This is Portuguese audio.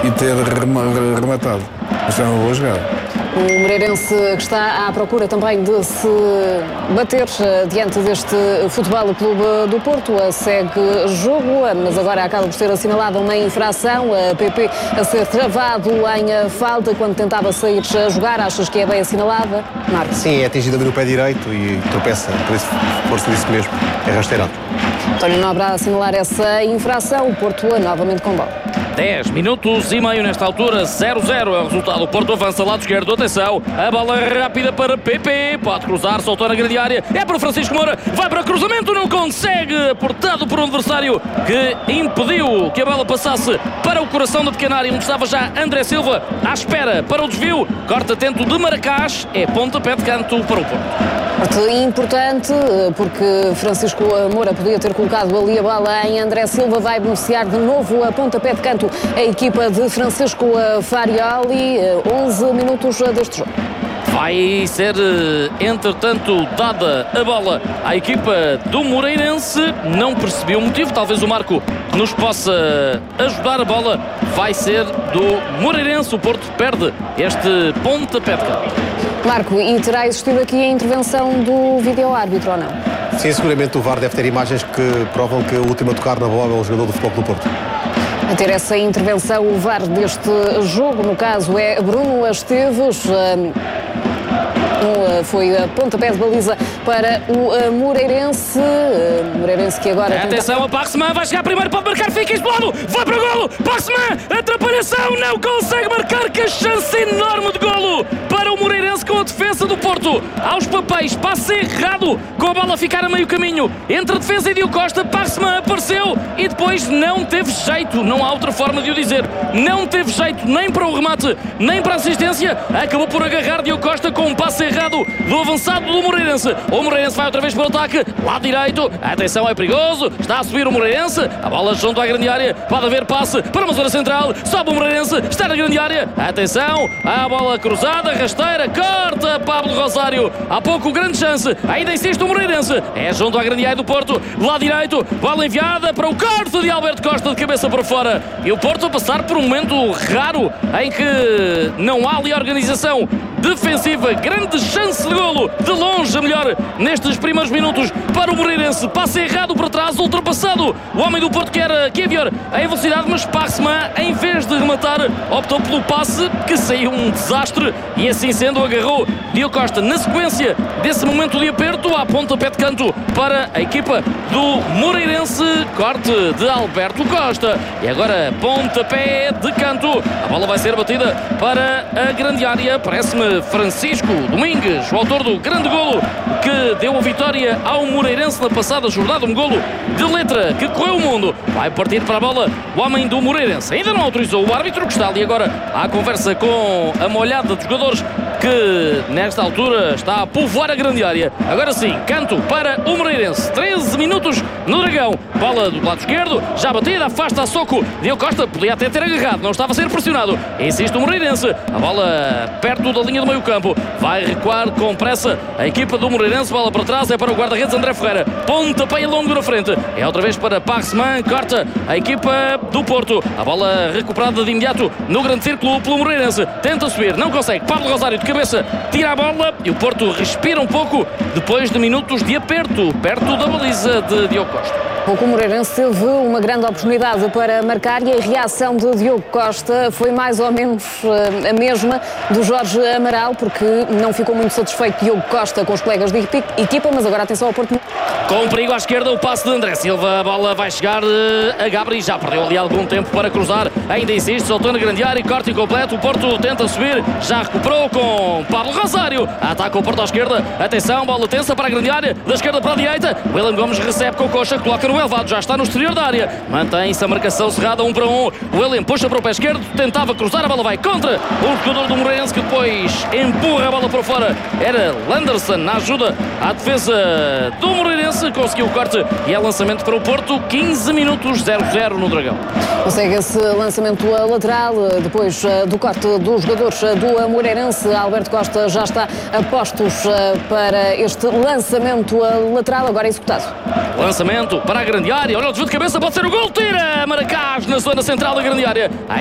e ter rematado. Mas é uma boa jogada. O Moreirense que está à procura também de se bater diante deste Futebol Clube do Porto. Segue jogo, mas agora acaba por ser assinalada uma infração. A PP a ser travado em falta quando tentava sair a jogar. Achas que é bem assinalada, Marcos? Sim, é atingido ali no pé direito e tropeça, por isso, força disso mesmo, é rasteirado. António Nobre a assinalar essa infração. O Porto novamente com bola. 10 minutos e meio nesta altura, 0-0 é o resultado. O Porto avança lado esquerdo, atenção, a bola rápida para PP, pode cruzar, soltou na grande área, é para Francisco Moura, vai para cruzamento, não consegue, aportado por um adversário que impediu que a bola passasse para o coração da pequena área, onde estava já André Silva à espera para o desvio, corte atento de Maracás, é pontapé de canto para o Porto. Importante, porque Francisco Moura podia ter colocado ali a bola em André Silva, vai beneficiar de novo a pontapé de canto a equipa de Francisco Farioli, 11 minutos deste jogo. Vai ser, entretanto, dada a bola à equipa do Moreirense. Não percebi o motivo, talvez o Marco nos possa ajudar. A bola vai ser do Moreirense. O Porto perde este pontapé de canto. Marco, e terá existido aqui a intervenção do vídeo-árbitro ou não? Sim, seguramente o VAR deve ter imagens que provam que o último a tocar na bola é o jogador do Futebol Clube do Porto. A ter essa intervenção, o VAR deste jogo, no caso, é Bruno Esteves. Foi a pontapé de baliza para o Moreirense. Moreirense que agora... Atenção, a Paxman vai chegar primeiro, pode marcar, fica isolado, vai para o golo, Paxman, atrapalhação, não consegue marcar, que chance enorme de golo para o Moreirense com a defesa do Porto. Aos papéis, passe errado, com a bola a ficar a meio caminho, entre a defesa e Diogo Costa, Paxman apareceu e depois não teve jeito, não há outra forma de o dizer, não teve jeito nem para o remate, nem para a assistência, acabou por agarrar Diogo Costa com um passe errado do avançado do Moreirense. O Moreirense vai outra vez para o ataque, lado direito, atenção, é perigoso, está a subir o Moreirense, a bola junto à grande área, pode haver passe para uma zona central, sobe o Moreirense, está na grande área, atenção, a bola cruzada, rasteira, corta Pablo Rosário, há pouco grande chance, ainda insiste o Moreirense, é junto à grande área do Porto, lado direito, bola enviada para o corte de Alberto Costa de cabeça para fora, e o Porto a passar por um momento raro em que não há ali organização defensiva, grande chance de golo, de longe a melhor nestes primeiros minutos para o Moreirense, passe errado para trás, ultrapassado o homem do Porto que era Kevior em velocidade, mas Paxman em vez de rematar optou pelo passe que saiu um desastre e assim sendo agarrou Diogo Costa na sequência desse momento de aperto à pontapé de canto para a equipa do Moreirense, corte de Alberto Costa e agora pontapé de canto, a bola vai ser batida para a grande área, parece-me Francisco Domingues, o autor do grande golo que deu a vitória ao Moreirense na passada jornada, um golo de letra que correu o mundo, vai partir para a bola o homem do Moreirense, ainda não autorizou o árbitro que está ali agora à conversa com a molhada dos jogadores que nesta altura está a povoar a grande área. Agora sim, canto para o Moreirense, 13 minutos no Dragão, bola do lado esquerdo, já batida, afasta a soco, Diogo Costa podia até ter agarrado, não estava a ser pressionado, insiste o Moreirense, a bola perto da linha do meio campo, vai recuar com pressa a equipa do Moreirense, bola para trás, é para o guarda-redes André Ferreira, pontapé longo na frente, é outra vez para Paxman, corta a equipa do Porto, a bola recuperada de imediato no grande círculo pelo Moreirense, tenta subir, não consegue, Pablo Rosário de cabeça, tira a bola e o Porto respira um pouco depois de minutos de aperto, perto da baliza de Diogo Costa. O Moreirense teve uma grande oportunidade para marcar e a reação de Diogo Costa foi mais ou menos a mesma do Jorge Amaral, porque não ficou muito satisfeito Diogo Costa com os colegas de equipa, mas agora atenção ao Porto. Com perigo à esquerda, o passe de André Silva, a bola vai chegar a Gabri, já perdeu ali algum tempo para cruzar, ainda insiste, soltou na grande área, corte incompleto, o Porto tenta subir, já recuperou com Pablo Rosário, ataca o Porto à esquerda, atenção, bola tensa para a grande área, da esquerda para a direita, William Gomes recebe com coxa, coloca no elevado, já está no exterior da área, mantém-se a marcação cerrada 1 para 1, William puxa para o pé esquerdo, tentava cruzar, a bola vai contra o jogador do Moreirense que depois empurra a bola para fora, era Landerson na ajuda à defesa do Moreirense, conseguiu o corte e é lançamento para o Porto, 15 minutos 0-0 no Dragão. Consegue esse lançamento lateral depois do corte dos jogadores do Moreirense. Alberto Costa já está a postos para este lançamento lateral, agora executado. Lançamento para a grande área, olha o desvio de cabeça, pode ser o gol, tira Maracás na zona central da grande área.